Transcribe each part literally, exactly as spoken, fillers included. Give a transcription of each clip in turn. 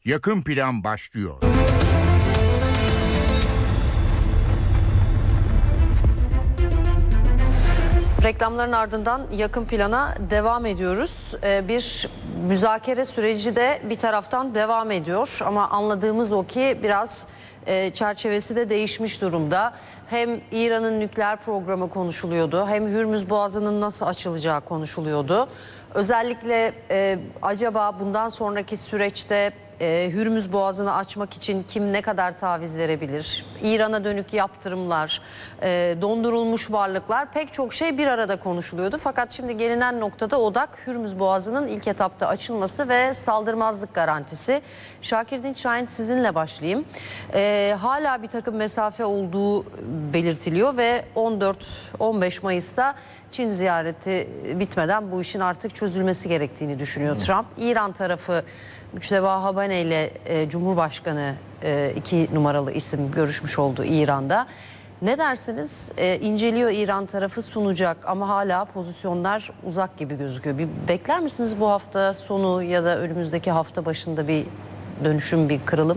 Yakın Plan başlıyor. Reklamların ardından Yakın Plan'a devam ediyoruz. Ee, bir müzakere süreci de bir taraftan devam ediyor. Ama anladığımız o ki biraz e, çerçevesi de değişmiş durumda. Hem İran'ın nükleer programı konuşuluyordu, hem Hürmüz Boğazı'nın nasıl açılacağı konuşuluyordu. Özellikle e, acaba bundan sonraki süreçte e, Hürmüz Boğazı'nı açmak için kim ne kadar taviz verebilir? İran'a dönük yaptırımlar, e, dondurulmuş varlıklar, pek çok şey bir arada konuşuluyordu. Fakat şimdi gelinen noktada odak Hürmüz Boğazı'nın ilk etapta açılması ve saldırmazlık garantisi. Şakir Dinçayin, sizinle başlayayım. E, hala bir takım mesafe olduğu belirtiliyor ve on dört on beş Mayıs'ta Çin ziyareti bitmeden bu işin artık çözülmesi gerektiğini düşünüyor Trump. İran tarafı Müçteba Habane ile e, Cumhurbaşkanı e, iki numaralı isim görüşmüş oldu İran'da. Ne dersiniz? E, inceliyor İran tarafı, sunacak ama hala pozisyonlar uzak gibi gözüküyor. Bir bekler misiniz bu hafta sonu ya da önümüzdeki hafta başında bir dönüşüm, bir kırılım?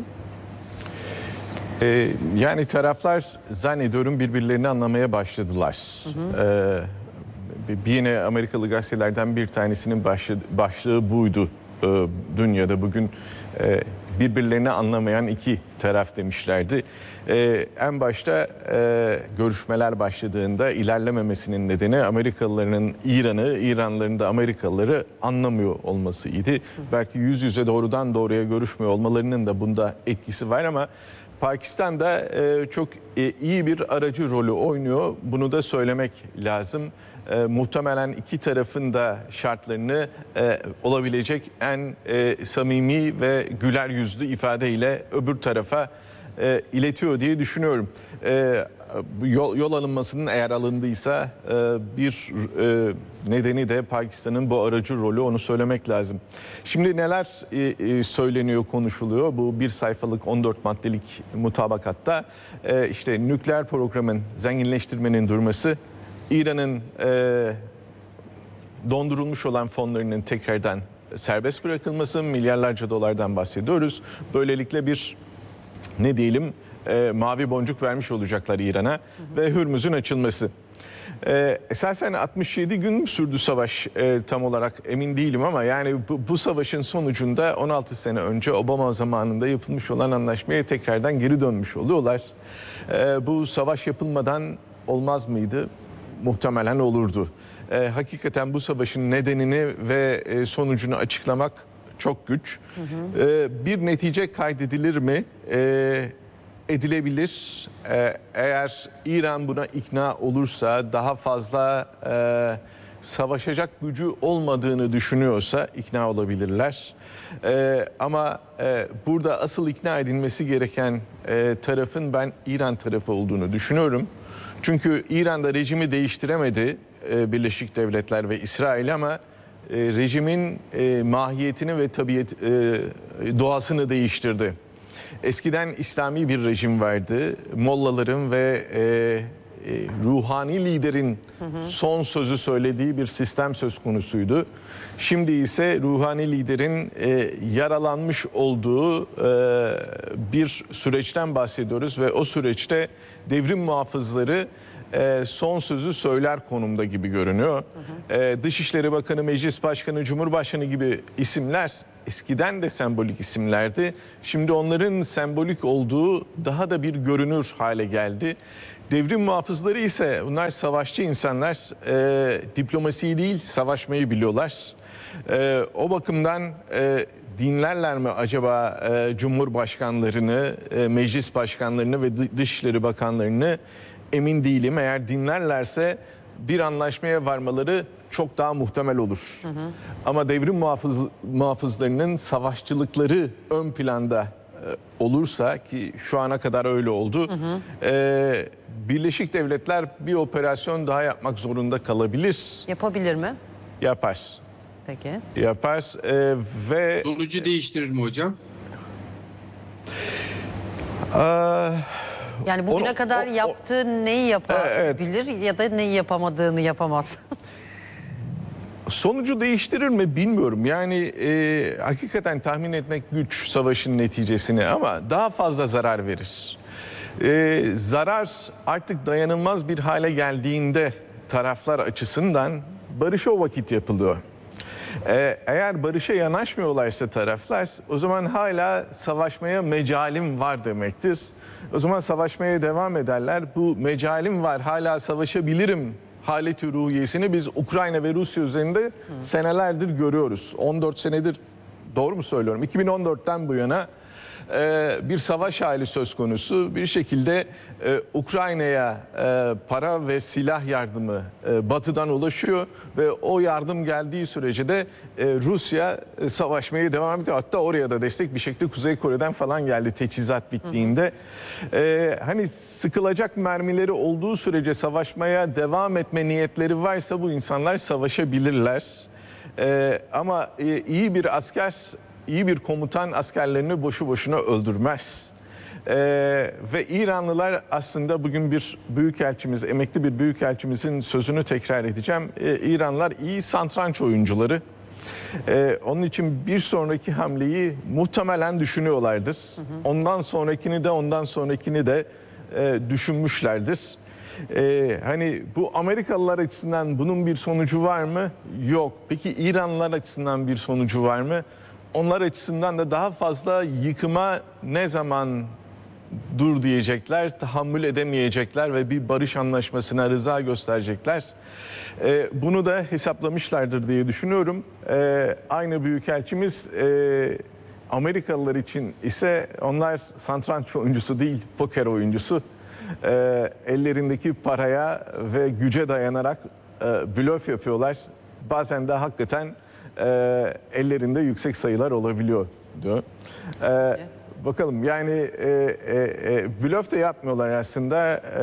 Ee, yani taraflar zannediyorum birbirlerini anlamaya başladılar. Hı hı. Ee, bir yine Amerikalı gazetelerden bir tanesinin başlığı, başlığı buydu. Ee, dün ya da bugün e, birbirlerini anlamayan iki taraf demişlerdi. Ee, en başta e, görüşmeler başladığında ilerlememesinin nedeni Amerikalıların İran'ı, İranlıların da Amerikalıları anlamıyor olmasıydı. Hı. Belki yüz yüze doğrudan doğruya görüşmüyor olmalarının da bunda etkisi var ama Pakistan da e, çok e, iyi bir aracı rolü oynuyor. Bunu da söylemek lazım. E, muhtemelen iki tarafın da şartlarını e, olabilecek en e, samimi ve güler yüzlü ifadeyle öbür tarafa e, iletiyor diye düşünüyorum. E, yol, yol alınmasının eğer alındıysa e, bir e, nedeni de Pakistan'ın bu aracı rolü, onu söylemek lazım. Şimdi neler e, e, söyleniyor, konuşuluyor bu bir sayfalık on dört maddelik mutabakatta? E, işte nükleer programın, zenginleştirmenin durması, İran'ın e, dondurulmuş olan fonlarının tekrardan serbest bırakılması, milyarlarca dolardan bahsediyoruz. Böylelikle bir ne diyelim e, mavi boncuk vermiş olacaklar İran'a ve Hürmüz'ün açılması. E, esasen altmış yedi gün sürdü savaş, e, tam olarak emin değilim ama yani bu, bu savaşın sonucunda on altı sene önce Obama zamanında yapılmış olan anlaşmaya tekrardan geri dönmüş oluyorlar. E, bu savaş yapılmadan olmaz mıydı? Muhtemelen olurdu. E, hakikaten bu savaşın nedenini ve e, sonucunu açıklamak çok güç. Hı hı. E, bir netice kaydedilir mi? E, edilebilir. E, eğer İran buna ikna olursa, daha fazla e, savaşacak gücü olmadığını düşünüyorsa ikna olabilirler. E, ama e, burada asıl ikna edilmesi gereken e, tarafın ben İran tarafı olduğunu düşünüyorum. Çünkü İran'da rejimi değiştiremedi e, Birleşik Devletler ve İsrail ama e, rejimin e, mahiyetini ve tabiat e, doğasını değiştirdi. Eskiden İslami bir rejim vardı. Mollaların ve e, e, ruhani liderin hı hı. son sözü söylediği bir sistem söz konusuydu. Şimdi ise ruhani liderin e, yaralanmış olduğu e, bir süreçten bahsediyoruz ve o süreçte devrim muhafızları e, son sözü söyler konumda gibi görünüyor. Hı hı. E, Dışişleri Bakanı, Meclis Başkanı, Cumhurbaşkanı gibi isimler eskiden de sembolik isimlerdi. Şimdi onların sembolik olduğu daha da bir görünür hale geldi. Devrim muhafızları ise bunlar savaşçı insanlar, e, diplomasiyi değil savaşmayı biliyorlar. E, o bakımdan e, dinlerler mi acaba e, Cumhurbaşkanlarını, e, Meclis Başkanlarını ve Dışişleri Bakanlarını, emin değilim. Eğer dinlerlerse bir anlaşmaya varmaları çok daha muhtemel olur. Hı hı. Ama devrim muhafız, muhafızlarının savaşçılıkları ön planda e, olursa, ki şu ana kadar öyle oldu, hı hı. E, Birleşik Devletler bir operasyon daha yapmak zorunda kalabilir. Yapabilir mi? Yapar. Peki. Yapar e, ve... Sonucu değiştirir mi hocam? Aa, yani bugüne onu, kadar o, yaptığı o, neyi yapabilir, evet, ya da neyi yapamadığını yapamaz. Sonucu değiştirir mi bilmiyorum. Yani e, hakikaten tahmin etmek güç savaşın neticesini, ama daha fazla zarar verir. E, zarar artık dayanılmaz bir hale geldiğinde taraflar açısından barış o vakit yapılıyor. E, eğer barışa yanaşmıyorlarsa taraflar, o zaman hala savaşmaya mecalim var demektir. O zaman savaşmaya devam ederler. Bu mecalim var, hala savaşabilirim haleti ruhiyesini biz Ukrayna ve Rusya üzerinde Hı. senelerdir görüyoruz. on dört senedir, doğru mu söylüyorum? iki bin on dörtten bu yana e, bir savaş hali söz konusu. Bir şekilde e, Ukrayna'ya e, para ve silah yardımı e, batıdan ulaşıyor ve o yardım geldiği sürece de e, Rusya e, savaşmaya devam ediyor. Hatta oraya da destek bir şekilde Kuzey Kore'den falan geldi teçhizat bittiğinde. E, hani sıkılacak mermileri olduğu sürece savaşmaya devam etme niyetleri varsa bu insanlar savaşabilirler. E, ama e, iyi bir asker, iyi bir komutan askerlerini boşu boşuna öldürmez. Ee, ve İranlılar aslında bugün bir büyükelçimiz, emekli bir büyükelçimizin sözünü tekrar edeceğim. Ee, İranlılar iyi satranç oyuncuları. Ee, onun için bir sonraki hamleyi muhtemelen düşünüyorlardır. Hı hı. Ondan sonrakini de ondan sonrakini de e, düşünmüşlerdir. Ee, hani bu Amerikalılar açısından bunun bir sonucu var mı? Yok. Peki İranlılar açısından bir sonucu var mı? Onlar açısından da daha fazla yıkıma ne zaman dur diyecekler, tahammül edemeyecekler ve bir barış anlaşmasına rıza gösterecekler. Ee, bunu da hesaplamışlardır diye düşünüyorum. Ee, aynı büyükelçimiz e, Amerikalılar için ise onlar satranç oyuncusu değil, poker oyuncusu. Ee, ellerindeki paraya ve güce dayanarak e, blöf yapıyorlar. Bazen de hakikaten e, ellerinde yüksek sayılar olabiliyor diyor. Ee, Bakalım yani e, e, e, blöf de yapmıyorlar aslında. E,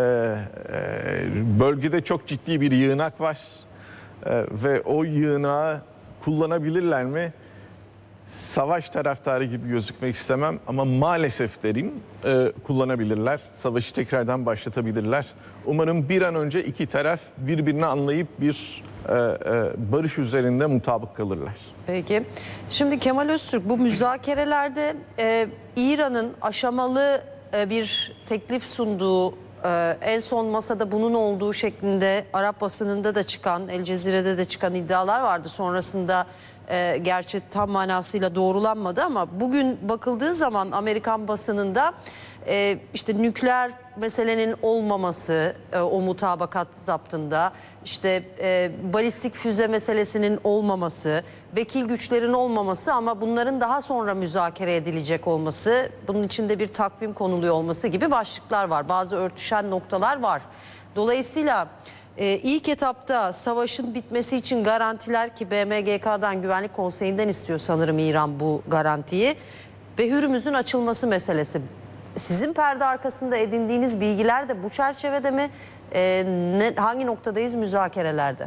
e, bölgede çok ciddi bir yığınak var e, ve o yığınağı kullanabilirler mi? Savaş taraftarı gibi gözükmek istemem ama maalesef derim e, kullanabilirler. Savaşı tekrardan başlatabilirler. Umarım bir an önce iki taraf birbirini anlayıp bir e, e, barış üzerinde mutabık kalırlar. Peki. Şimdi Kemal Öztürk, bu müzakerelerde e, İran'ın aşamalı e, bir teklif sunduğu, e, en son masada bunun olduğu şeklinde Arap basınında da çıkan, El Cezire'de de çıkan iddialar vardı. Sonrasında e, gerçi tam manasıyla doğrulanmadı ama bugün bakıldığı zaman Amerikan basınında e, işte nükleer meselenin olmaması e, o mutabakat zaptında, işte e, balistik füze meselesinin olmaması, vekil güçlerin olmaması ama bunların daha sonra müzakere edilecek olması, bunun içinde bir takvim konuluyor olması gibi başlıklar var. Bazı örtüşen noktalar var. Dolayısıyla e, ilk etapta savaşın bitmesi için garantiler, ki B M G K'dan Güvenlik Konseyi'nden istiyor sanırım İran bu garantiyi, ve Hürmüz'ün açılması meselesi. Sizin perde arkasında edindiğiniz bilgiler de bu çerçevede mi? Ee, ne, hangi noktadayız müzakerelerde?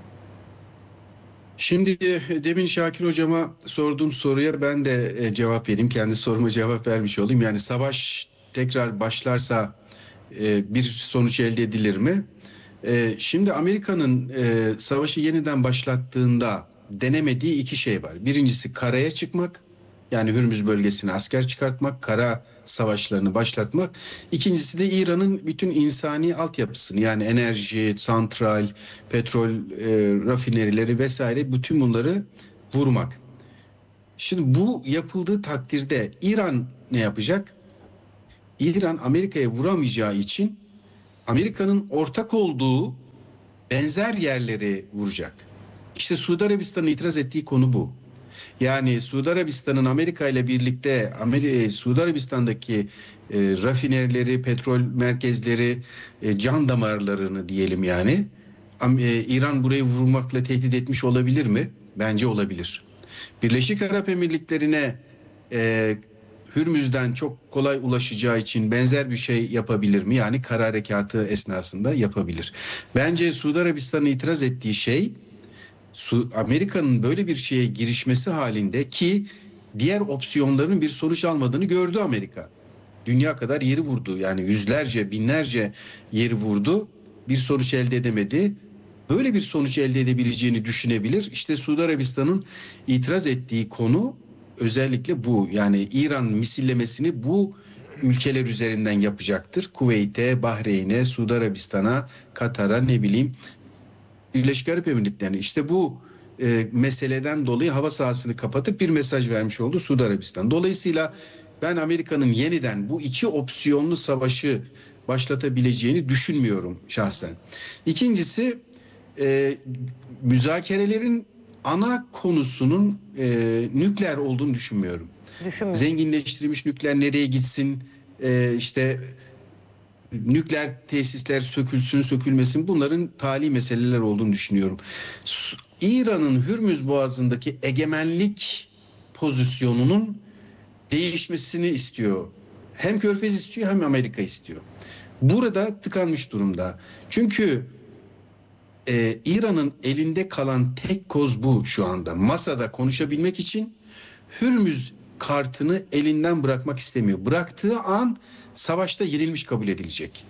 Şimdi demin Şakir hocama sorduğum soruya ben de cevap vereyim. Kendi soruma cevap vermiş olayım. Yani savaş tekrar başlarsa bir sonuç elde edilir mi? Şimdi Amerika'nın savaşı yeniden başlattığında denemediği iki şey var. Birincisi karaya çıkmak. Yani Hürmüz bölgesine asker çıkartmak, kara savaşlarını başlatmak. İkincisi de İran'ın bütün insani altyapısını, yani enerji, santral, petrol e, rafinerileri vesaire, bütün bunları vurmak. Şimdi bu yapıldığı takdirde İran ne yapacak? İran Amerika'ya vuramayacağı için Amerika'nın ortak olduğu benzer yerleri vuracak. İşte Suudi Arabistan'ın itiraz ettiği konu bu. Yani Suudi Arabistan'ın Amerika ile birlikte Amerika, Suudi Arabistan'daki e, rafinerileri, petrol merkezleri, e, can damarlarını diyelim yani, e, İran burayı vurmakla tehdit etmiş olabilir mi? Bence olabilir. Birleşik Arap Emirlikleri'ne e, Hürmüz'den çok kolay ulaşacağı için benzer bir şey yapabilir mi? Yani kara harekatı esnasında yapabilir. Bence Suudi Arabistan'ın itiraz ettiği şey, Amerika'nın böyle bir şeye girişmesi halinde, ki diğer opsiyonların bir sonuç almadığını gördü Amerika. Dünya kadar yeri vurdu, yani yüzlerce, binlerce yeri vurdu, bir sonuç elde edemedi. böyle bir sonuç elde edebileceğini düşünebilir. İşte Suudi Arabistan'ın itiraz ettiği konu özellikle bu. Yani İran misillemesini bu ülkeler üzerinden yapacaktır. Kuveyt'e, Bahreyn'e, Suudi Arabistan'a, Katar'a, ne bileyim Birleşik Arap Emirlikleri'ne. İşte bu e, meseleden dolayı hava sahasını kapatıp bir mesaj vermiş oldu Suudi Arabistan. Dolayısıyla ben Amerika'nın yeniden bu iki opsiyonlu savaşı başlatabileceğini düşünmüyorum şahsen. İkincisi, e, müzakerelerin ana konusunun e, nükleer olduğunu düşünmüyorum. Zenginleştirilmiş nükleer nereye gitsin, e, işte nükleer tesisler sökülsün sökülmesin, bunların tali meseleler olduğunu düşünüyorum. İran'ın Hürmüz Boğazı'ndaki egemenlik pozisyonunun değişmesini istiyor. Hem Körfez istiyor hem Amerika istiyor. Burada tıkanmış durumda. Çünkü e, İran'ın elinde kalan tek koz bu şu anda. Masada konuşabilmek için Hürmüz kartını elinden bırakmak istemiyor. Bıraktığı an savaşta yenilmiş kabul edilecek.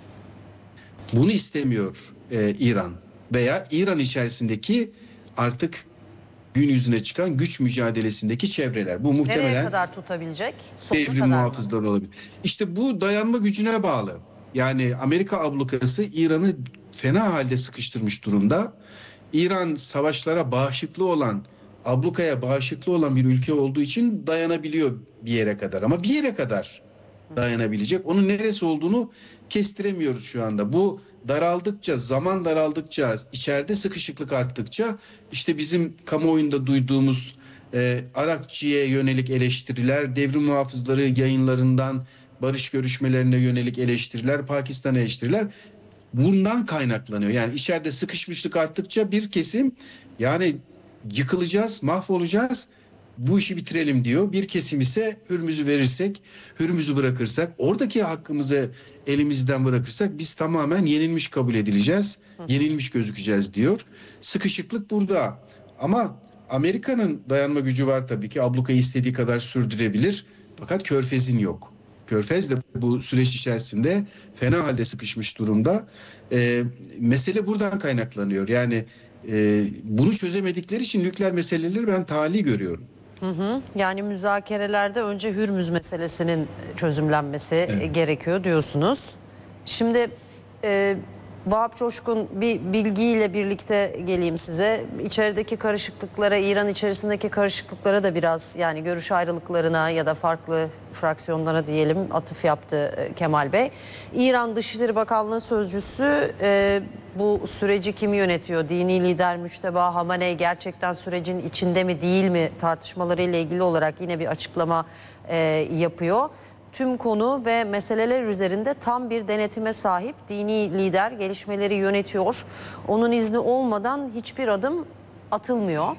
Bunu istemiyor e, İran veya İran içerisindeki artık gün yüzüne çıkan güç mücadelesindeki çevreler. Bu muhtemelen nereye kadar tutabilecek? Sonuna devrim muhafızları olabilir. İşte bu dayanma gücüne bağlı. Yani Amerika ablukası İran'ı fena halde sıkıştırmış durumda. İran savaşlara bağışıklı olan, ablukaya bağışıklı olan bir ülke olduğu için dayanabiliyor bir yere kadar. Ama bir yere kadar dayanabilecek. Onun neresi olduğunu kestiremiyoruz şu anda. Bu daraldıkça, zaman daraldıkça, içeride sıkışıklık arttıkça işte bizim kamuoyunda duyduğumuz e, Arakçı'ya yönelik eleştiriler, devrim muhafızları yayınlarından barış görüşmelerine yönelik eleştiriler, Pakistan'a eleştiriler bundan kaynaklanıyor. Yani içeride sıkışmışlık arttıkça bir kesim yani yıkılacağız, mahvolacağız, bu işi bitirelim diyor. Bir kesim ise Hürmüz'ü verirsek, Hürmüz'ü bırakırsak, oradaki hakkımızı elimizden bırakırsak biz tamamen yenilmiş kabul edileceğiz, yenilmiş gözükeceğiz diyor. Sıkışıklık burada. Ama Amerika'nın dayanma gücü var tabii ki. Ablukayı istediği kadar sürdürebilir. Fakat Körfez'in yok. Körfez de bu süreç içerisinde fena halde sıkışmış durumda. Ee, mesele buradan kaynaklanıyor. Yani e, bunu çözemedikleri için nükleer meseleleri ben tali görüyorum. Hı hı. Yani müzakerelerde önce Hürmüz meselesinin çözümlenmesi evet. gerekiyor diyorsunuz. Şimdi e, Vahap Coşkun, bir bilgiyle birlikte geleyim size. İçerideki karışıklıklara, İran içerisindeki karışıklıklara da biraz, yani görüş ayrılıklarına ya da farklı fraksiyonlara diyelim, atıf yaptı Kemal Bey. İran Dışişleri Bakanlığı Sözcüsü e, bu süreci kim yönetiyor? Dini lider Müçteba Hamaney gerçekten sürecin içinde mi değil mi tartışmalarıyla ilgili olarak yine bir açıklama e, yapıyor. Tüm konu ve meseleler üzerinde tam bir denetime sahip dini lider gelişmeleri yönetiyor. Onun izni olmadan hiçbir adım atılmıyor.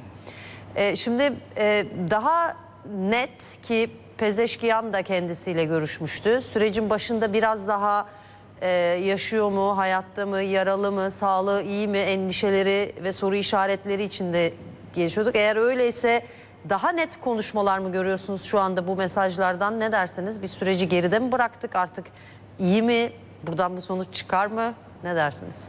E, şimdi e, daha net ki Pezeşkiyan da kendisiyle görüşmüştü. Sürecin başında biraz daha e, yaşıyor mu, hayatta mı, yaralı mı, sağlığı iyi mi endişeleri ve soru işaretleri içinde gelişiyorduk. Eğer öyleyse daha net konuşmalar mı görüyorsunuz şu anda bu mesajlardan? Ne dersiniz? Bir süreci geride mi bıraktık artık? İyi mi? Buradan bir sonuç çıkar mı? Ne dersiniz?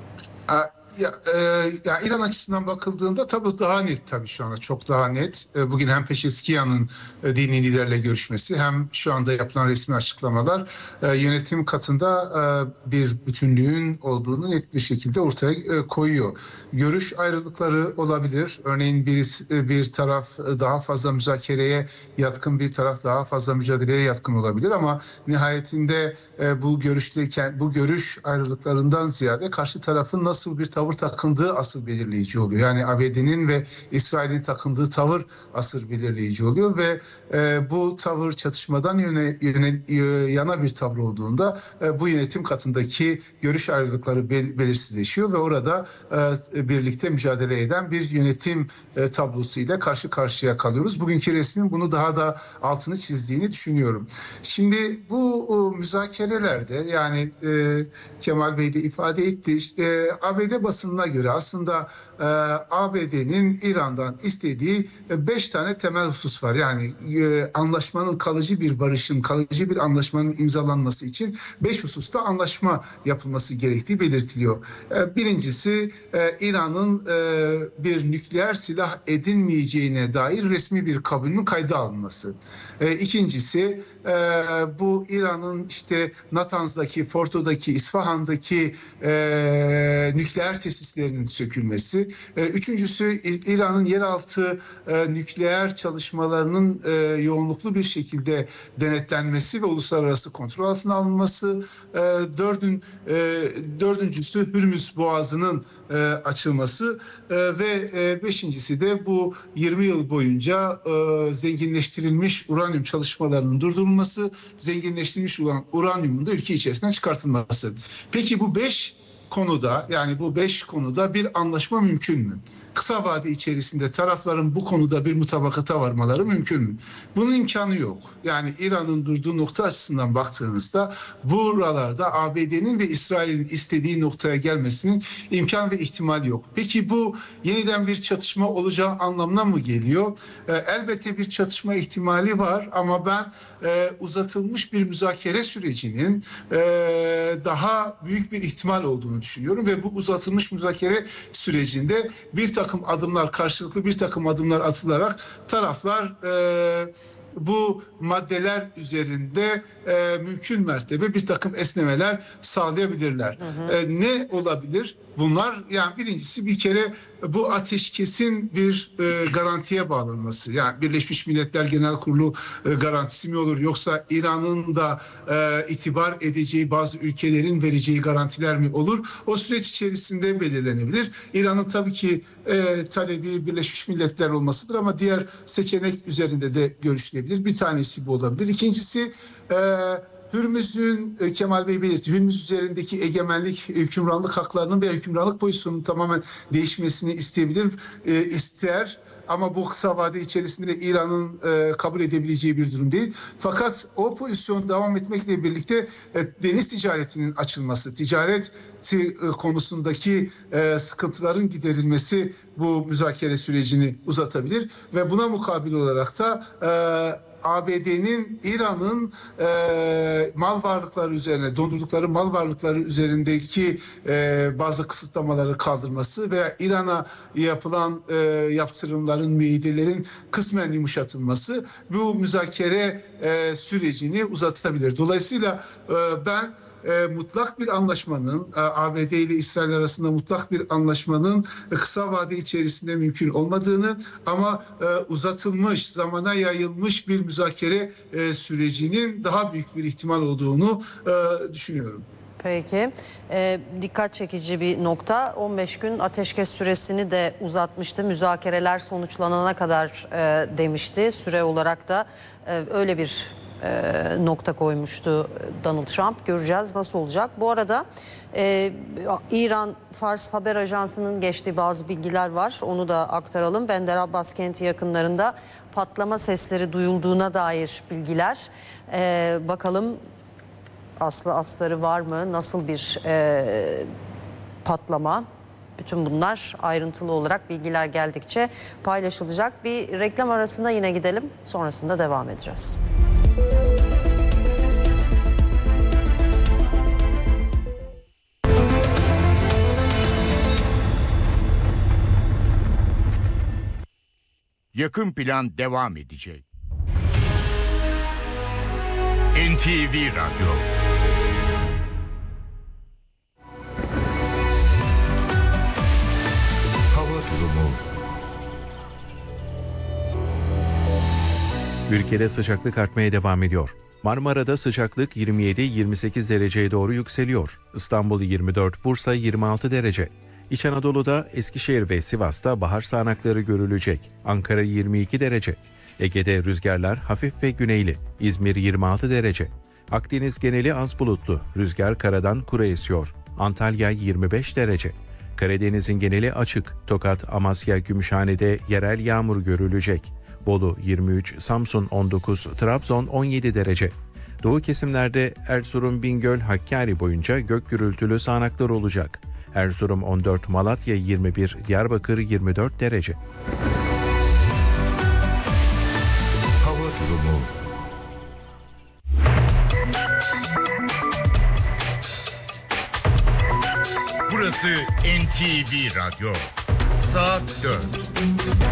Ya, e, ya İran açısından bakıldığında tabii daha net, tabii şu anda çok daha net. E, bugün hem Pezeşkiyan'ın e, dini liderle görüşmesi hem şu anda yapılan resmi açıklamalar e, yönetim katında e, bir bütünlüğün olduğunu net bir şekilde ortaya e, koyuyor. Görüş ayrılıkları olabilir. Örneğin bir, bir taraf daha fazla müzakereye yatkın, bir taraf daha fazla mücadeleye yatkın olabilir ama nihayetinde e, bu görüşteyken bu görüş ayrılıklarından ziyade karşı tarafın nasıl bir tavır takındığı asıl belirleyici oluyor. Yani A B D'nin ve İsrail'in takındığı tavır asıl belirleyici oluyor ve e, bu tavır çatışmadan yöne, yöne, yana bir tavır olduğunda e, bu yönetim katındaki görüş ayrılıkları bel, belirsizleşiyor ve orada e, birlikte mücadele eden bir yönetim e, tablosuyla karşı karşıya kalıyoruz. Bugünkü resmin bunu daha da altını çizdiğini düşünüyorum. Şimdi bu o, müzakerelerde, yani e, Kemal Bey de ifade etti, e, A B D basınına göre aslında e, A B D'nin İran'dan istediği beş tane temel husus var. Yani e, anlaşmanın kalıcı bir barışın, kalıcı bir anlaşmanın imzalanması için beş hususta anlaşma yapılması gerektiği belirtiliyor. E, birincisi e, İran'ın e, bir nükleer silah edinmeyeceğine dair resmi bir kabulün kayda alınması. E, ikincisi e, bu İran'ın işte Natanz'daki, Fordo'daki, İsfahan'daki e, nükleer tesislerinin sökülmesi. E, üçüncüsü İran'ın yeraltı e, nükleer çalışmalarının e, yoğunluklu bir şekilde denetlenmesi ve uluslararası kontrol altına alınması. E, dördün, e, dördüncüsü Hürmüz Boğazı'nın e, açılması e, ve e, beşincisi de bu yirmi yıl boyunca e, zenginleştirilmiş uranyum çalışmalarının durdurulması, zenginleştirilmiş olan uranyumun da ülke içerisinden çıkartılması. Peki bu beş konuda, yani bu beş konuda bir anlaşma mümkün mü? Kısa vade içerisinde tarafların bu konuda bir mutabakata varmaları mümkün mü? Bunun imkanı yok. Yani İran'ın durduğu nokta açısından baktığınızda buralarda A B D'nin ve İsrail'in istediği noktaya gelmesinin imkan ve ihtimali yok. Peki bu yeniden bir çatışma olacağı anlamına mı geliyor? E, elbette bir çatışma ihtimali var ama ben e, uzatılmış bir müzakere sürecinin e, daha büyük bir ihtimal olduğunu düşünüyorum ve bu uzatılmış müzakere sürecinde bir takım takım adımlar, karşılıklı bir takım adımlar atılarak taraflar e, bu maddeler üzerinde e, mümkün mertebe bir takım esnemeler sağlayabilirler. Hı hı. E, ne olabilir? Bunlar, yani birincisi bir kere bu ateşkesin bir e, garantiye bağlanması. Yani Birleşmiş Milletler Genel Kurulu e, garantisi mi olur, yoksa İran'ın da e, itibar edeceği bazı ülkelerin vereceği garantiler mi olur? O süreç içerisinde belirlenebilir. İran'ın tabii ki e, talebi Birleşmiş Milletler olmasıdır ama diğer seçenek üzerinde de görüşülebilir. Bir tanesi bu olabilir. İkincisi e, Hürmüz'ün, Kemal Bey belirtti, Hürmüz üzerindeki egemenlik, hükümranlık haklarının veya hükümranlık pozisyonunun tamamen değişmesini isteyebilir, e, ister. Ama bu kısa vade içerisinde de İran'ın e, kabul edebileceği bir durum değil. Fakat o pozisyon devam etmekle birlikte e, deniz ticaretinin açılması, ticaret e, konusundaki e, sıkıntıların giderilmesi bu müzakere sürecini uzatabilir. Ve buna mukabil olarak da e, A B D'nin İran'ın e, mal varlıkları üzerine, dondurdukları mal varlıkları üzerindeki e, bazı kısıtlamaları kaldırması veya İran'a yapılan e, yaptırımların, müeyyidelerin kısmen yumuşatılması bu müzakere e, sürecini uzatabilir. Dolayısıyla e, ben E, mutlak bir anlaşmanın, e, A B D ile İsrail arasında mutlak bir anlaşmanın e, kısa vade içerisinde mümkün olmadığını ama e, uzatılmış, zamana yayılmış bir müzakere e, sürecinin daha büyük bir ihtimal olduğunu e, düşünüyorum. Peki. E, dikkat çekici bir nokta. on beş gün ateşkes süresini de uzatmıştı. Müzakereler sonuçlanana kadar e, demişti. Süre olarak da e, öyle bir E, nokta koymuştu Donald Trump. Göreceğiz nasıl olacak. Bu arada e, İran Fars Haber Ajansı'nın geçtiği bazı bilgiler var. Onu da aktaralım. Bender Abbas kenti yakınlarında patlama sesleri duyulduğuna dair bilgiler. E, bakalım aslı astarı var mı? Nasıl bir e, patlama? Bütün bunlar ayrıntılı olarak bilgiler geldikçe paylaşılacak. Bir reklam arasına yine gidelim. Sonrasında devam edeceğiz. Yakın Plan devam edecek. N T V Radyo. Hava durumu. Ülkede sıcaklık artmaya devam ediyor. Marmara'da sıcaklık yirmi yedi yirmi sekiz dereceye doğru yükseliyor. İstanbul yirmi dört, Bursa yirmi altı derece. İç Anadolu'da Eskişehir ve Sivas'ta bahar sağanakları görülecek. Ankara yirmi iki derece. Ege'de rüzgarlar hafif ve güneyli. İzmir yirmi altı derece. Akdeniz geneli az bulutlu. Rüzgar karadan kura esiyor. Antalya yirmi beş derece. Karadeniz'in geneli açık. Tokat, Amasya, Gümüşhane'de yerel yağmur görülecek. Bolu yirmi üç, Samsun on dokuz, Trabzon on yedi derece. Doğu kesimlerde Erzurum, Bingöl, Hakkari boyunca gök gürültülü sağanaklar olacak. Erzurum on dört, Malatya yirmi bir, Diyarbakır yirmi dört derece. Hava durumu. Burası N T V Radyo. Saat dört.